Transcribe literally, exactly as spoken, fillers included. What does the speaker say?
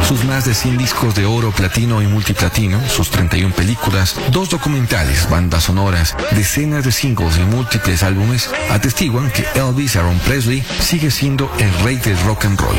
sus más de cien discos de oro, platino y multiplatino, sus treinta y una películas, dos documentales, bandas sonoras, decenas de singles y múltiples álbumes atestiguan que Elvis Aaron Presley sigue siendo el rey del rock and roll.